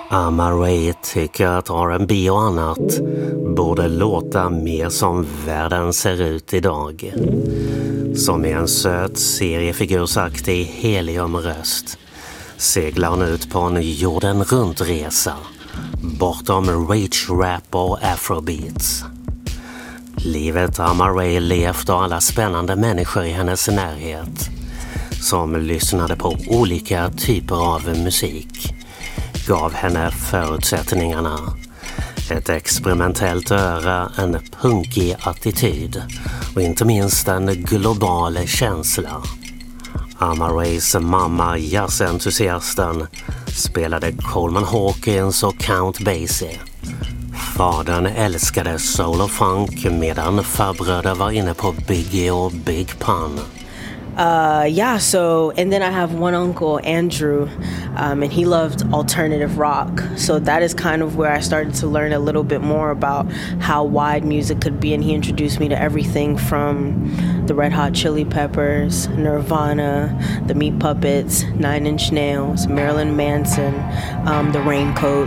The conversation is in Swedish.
Amaray tycker att R&B och annat borde låta mer som världen ser ut idag. Som i en söt seriefigursaktig heliumröst seglar hon ut på en jorden runt-resa bortom rage-rap och afrobeats. Livet Amaray levt och alla spännande människor i hennes närhet som lyssnade på olika typer av musik gav henne förutsättningarna. Ett experimentellt öra, en punkig attityd och inte minst en global känsla. Amarays mamma, jazzentusiasten, spelade Coleman Hawkins och Count Basie. Fadern älskade soul och funk medan farbröder var inne på Biggie och Big Pun. And then I have one uncle, Andrew, and he loved alternative rock. So that is kind of where I started to learn a little bit more about how wide music could be. And he introduced me to everything from the Red Hot Chili Peppers, Nirvana, the Meat Puppets, Nine Inch Nails, Marilyn Manson, the Raincoat.